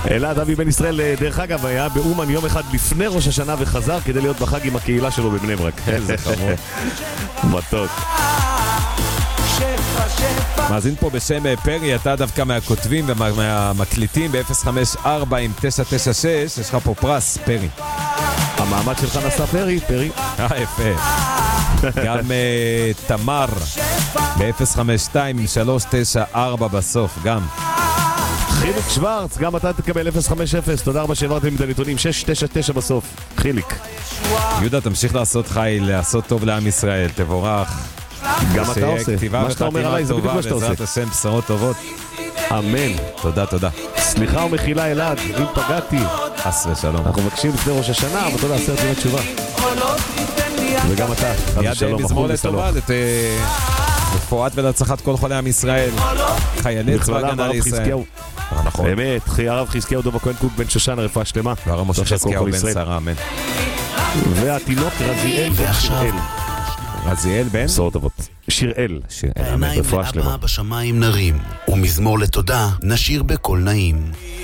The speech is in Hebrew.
אלעד אבי בן ישראל, דרך אגב, היה באומן יום אחד לפני ראש השנה וחזר כדי להיות בחג עם הקהילה שלו בבני ברק. איזה חמור. מתוק. מאזין פה בשם פרי, אתה דווקא מהכותבים ומהמקליטים ב-054 עם 996, יש לך פה פרס, פרי. המעמד שלך נסע פרי, פרי. יפה. גם תמר ב-052 עם 394 בסוף, גם. חיליק שוורץ, גם אתה תקבל 050, תודה רבה שהעברתם את הנתונים, 699 בסוף, חיליק. יהודה, תמשיך לעשות חי, לעשות טוב לעם ישראל, תבורך. גם אתה עושה, מה שאתה אומר עליי זה בדיוק מה שאתה עושה. בעזרת השם, בשורות טובות. אמן. תודה, תודה. סליחה ומחילה אלעד, אם פגעתי. חס ושלום. אנחנו מבקשים לפני ראש השנה, אבל תודה, 10 תמיד תשובה. וגם אתה, מיד מזמור לטובה, לפורט ולהצלחת כל חולי עם ישראל, חיילי צבא הגנה לישראל. נכון. באמת, הרב חזקיהו דוב הכהן קוק בן שושן, הרפואה שלמה. והרב משה חזקיהו בן שרה, אמן. והתינוק רזיאל בן שיראל. רזיאל בן? בשורות טובות. שיראל. העיניים לאבא בשמיים נרים, ומזמור לתודה נשיר בקול נעים.